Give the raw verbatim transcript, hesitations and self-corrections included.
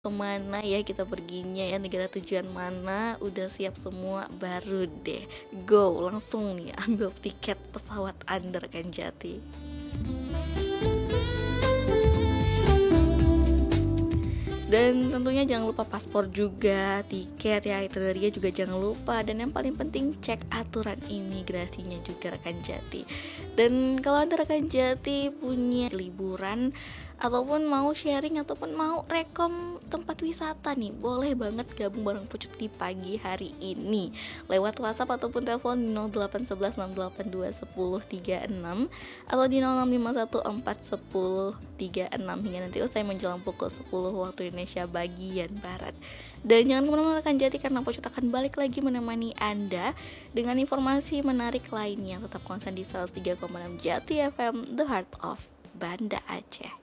kemana ya kita perginya ya, negara tujuan mana, udah siap semua, baru deh go langsung nih ambil tiket pesawat Anda rekan Jati. Dan tentunya jangan lupa paspor juga, tiket ya, itinerinya juga jangan lupa. Dan yang paling penting cek aturan imigrasinya juga rekan Jati. Dan kalau Anda rekan Jati punya liburan ataupun mau sharing ataupun mau rekom tempat wisata nih, boleh banget gabung bareng Pucuk di pagi hari ini lewat WhatsApp ataupun telepon di nol delapan satu satu enam delapan dua satu nol tiga enam atau di nol enam lima satu empat satu nol tiga enam hingga nanti usai menjelang pukul sepuluh waktu Indonesia bagian Barat. Dan jangan kemana-mana rekan Jati, karena Pucuk akan balik lagi menemani Anda dengan informasi menarik lainnya. Tetap konsen di seratus tiga koma enam Jati F M, The Heart of Banda Aceh.